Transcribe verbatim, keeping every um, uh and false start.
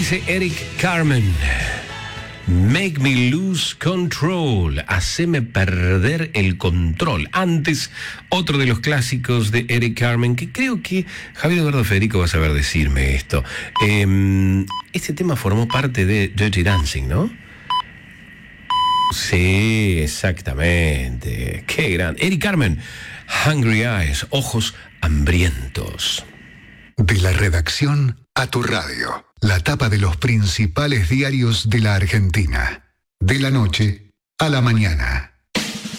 dice Eric Carmen. Make me lose control. Haceme perder el control. Antes, otro de los clásicos de Eric Carmen, que creo que Javier Eduardo Federico va a saber decirme esto. Eh, este tema formó parte de Dirty Dancing, ¿no? Sí, exactamente. Qué gran. Eric Carmen, Hungry Eyes, ojos hambrientos. De la redacción a tu radio. La tapa de los principales diarios de la Argentina. De la noche a la mañana.